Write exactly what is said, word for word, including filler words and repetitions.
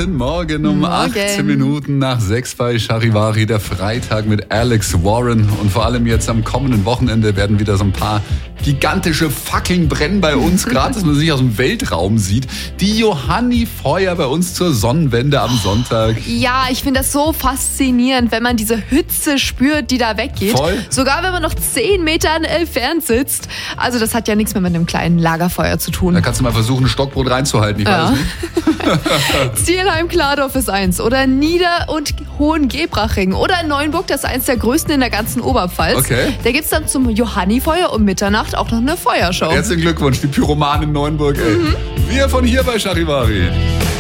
Guten Morgen um Morgen. achtzehn Minuten nach sechs bei Charivari, der Freitag mit Alex Warren. Und vor allem jetzt am kommenden Wochenende werden wieder so ein paar gigantische Fackeln brennen bei uns, gerade dass man sich aus dem Weltraum sieht. Die Johanni-Feuer bei uns zur Sonnenwende am Sonntag. Ja, ich finde das so faszinierend, wenn man diese Hitze spürt, die da weggeht. Voll. Sogar wenn man noch zehn Meter entfernt sitzt. Also das hat ja nichts mehr mit einem kleinen Lagerfeuer zu tun. Da kannst du mal versuchen, ein Stockbrot reinzuhalten, ich Ja. weiß nicht. Zielheim-Klardorf ist eins oder Nieder- und Hohengebraching oder Neuenburg, das ist eins der größten in der ganzen Oberpfalz. Okay. Da gibt es dann zum Johanni-Feuer um Mitternacht auch noch eine Feuershow. Herzlichen Glückwunsch, die Pyromanen in Neuenburg. Ey. Wir von hier bei Charivari.